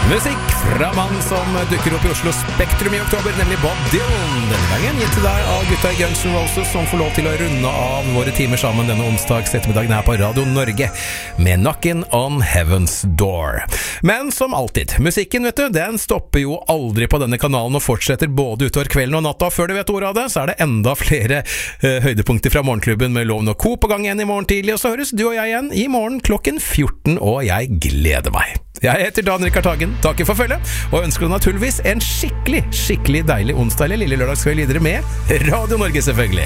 Musikk fra mannen som dukker opp i Oslo Spektrum i oktober, nemlig Bob Dylan. Denne gangen gitt til deg av gutta i Guns N' Roses, som får lov til å runde av våre timer sammen denne onsdags ettermiddagen her på Radio Norge med Knockin' on Heaven's Door. Men som alltid, musikken vet du, den stopper jo aldri på denne kanalen og fortsetter både utover kvelden og natta. Før du vet ordet av det, så er det enda flere høydepunkter fra morgenklubben med Loven og Co på gang igjen i morgen tidlig, og så høres du og jeg igjen i morgen klokken 14, og jeg gleder meg. Jeg heter Dan Rikard Hagen, takker for følget, og ønsker deg naturligvis en skikkelig deilig onsdag eller lille lørdagskveld videre med Radio Norge selvfølgelig.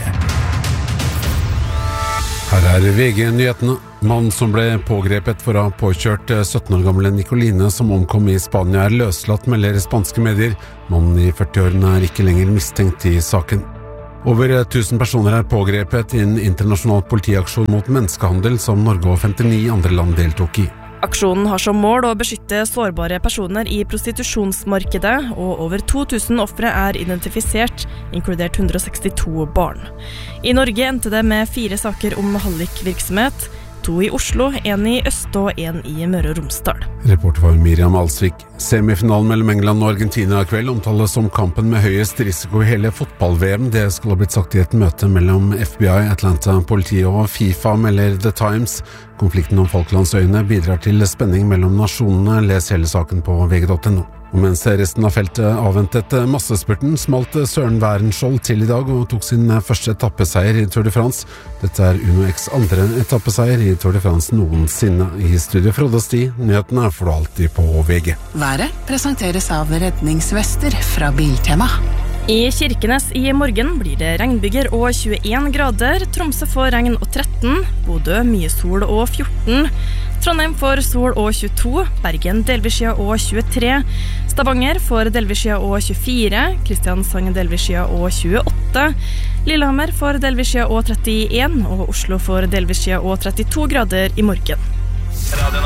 Her er VG-nyhetene. Mannen som ble pågrepet for å ha påkjørt 17 år gamle Nicolina som omkom i Spania er løslatt, melder spanske medier. Mannen i 40-årene er ikke lenger mistenkt i saken. Over 1000 personer er pågrepet i en internasjonal politiaksjon mot menneskehandel som Norge og 59 andre land deltok i. Aksjonen har som mål å beskytte sårbare personer i prostitusjonsmarkedet, og over 2000 ofre er identifisert, inkludert 162 barn. I Norge endte det med 4 saker om hallikvirksomhet, 2 i Oslo, 1 i Øst og 1 i Møre og Romsdal. Reporter var Miriam Alsvik. Semifinalen mellom England og Argentina i kveld omtales som kampen med høyest risiko i hele fotball-VM. Det skal ha blitt sagt i et møte mellom FBI, Atlanta Politiet og FIFA, melder The Times. Konflikten om Falklandsøyene bidrar til spenning mellom nasjonene. Les hele saken på vg.no. Og mens resten av feltet avventet massespurten, smalt Søren Wærenskjold til i dag og tok sin første etappeseier i Tour de France. Dette er Uno X andre etappeseier i Tour de France noensinne. I studio Frode Sti, nyhetene får du alltid på VG. Været presenteres av redningsvester fra Biltema. I Kirkenes i morgen blir det regnbyger og 21 grader, Tromsø får regn og 13, Bodø mye sol og 14, Trondheim får sol og 22, Bergen delvissskya og 23, Stavanger får delvissskya og 24, Kristiansand delvissskya og 28, Lillehammer får delvissskya og 31, og Oslo får delvissskya og 32 grader i morgen.